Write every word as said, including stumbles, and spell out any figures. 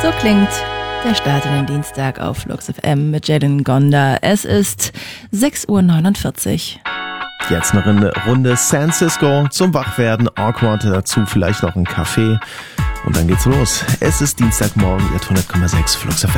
So klingt der Start in den Dienstag auf Flux F M mit Jalen Gonda. Es ist sechs Uhr neunundvierzig. Jetzt noch eine Runde San Cisco zum Wachwerden, Awkward, dazu vielleicht noch ein Kaffee und dann geht's los. Es ist Dienstagmorgen, ihr hundert Komma sechs Flux F M.